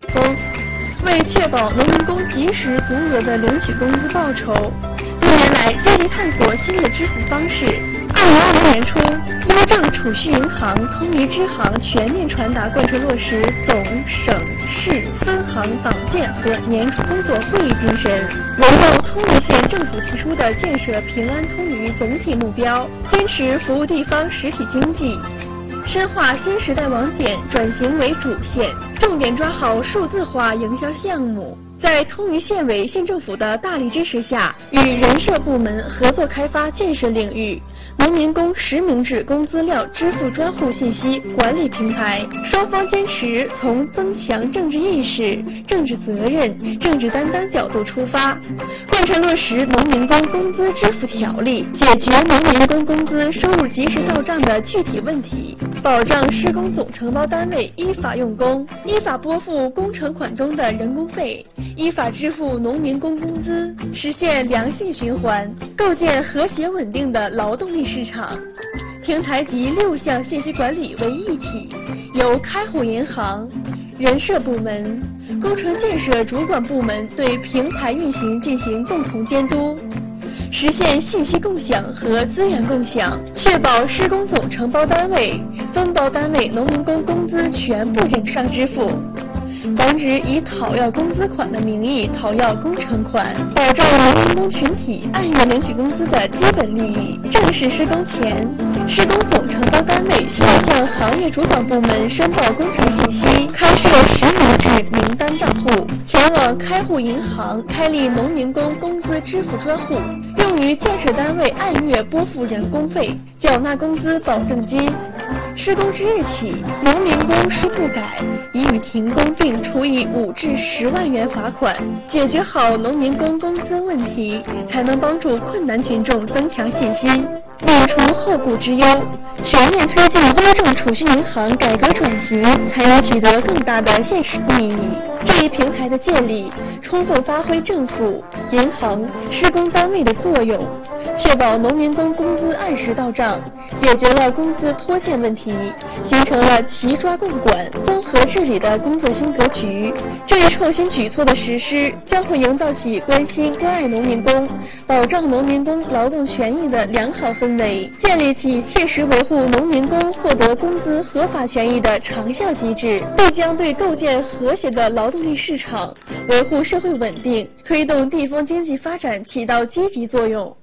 风。为确保农民工及时足额的领取工资报酬，近年来积极探索新的支付方式。2020年初，邮政储蓄银行通于支行全面传达贯彻落实总、省、市分行党建和年初工作会议精神，围绕通榆县政府提出的建设平安通榆总体目标，坚持服务地方实体经济，深化新时代网点转型为主线，重点抓好数字化营销项目。在通榆县委县政府的大力支持下，与人社部门合作开发建设领域农民工实名制工资料支付专户信息管理平台，双方坚持从增强政治意识、政治责任、政治担当角度出发，贯彻落实农民工工资支付条例，解决农民工工资收入及时到账的具体问题，保障施工总承包单位依法用工，依法拨付工程款中的人工费，依法支付农民工工资，实现良性循环，构建和谐稳定的劳动力市场。平台集6项信息管理为一体，由开户银行、人社部门、工程建设主管部门对平台运行进行共同监督，实现信息共享和资源共享，确保施工总承包单位、分包单位农民工工资全部正上支付，防止以讨要工资款的名义讨要工程款，保障农民工群体按月领取工资的基本利益。正式施工前，施工总承包单位需要向行业主管部门申报工程信息，开设实名制名单账户，前往开户银行开立农民工工资支付专户，用于建设单位按月拨付人工费、缴纳工资保证金。施工之日起，农民工施不改，已予停工并处以5至10万元罚款。解决好农民工工资问题，才能帮助困难群众增强信心，免除后顾之忧。全面推进邮政储蓄银行改革转型，才能取得更大的现实意义。这一平台的建立，充分发挥政府、银行、施工单位的作用，确保农民工工资按时到账，解决了工资拖欠问题，形成了齐抓共管、综合治理的工作新格局。这一创新举措的实施，将会营造起关心关爱农民工、保障农民工劳动权益的良好氛围，建立起切实维护农民工获得工资合法权益的长效机制，必将对构建和谐的劳动力市场、维护社会稳定、推动地方经济发展起到积极作用。